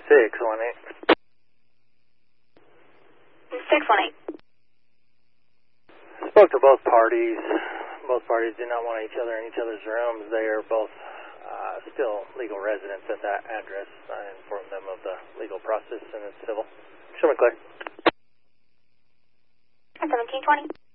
618. 618. Spoke to both parties. Both parties do not want each other in each other's rooms. They are both still legal residents at that address. I informed them of the legal process and it's civil. Show me clear. 1720.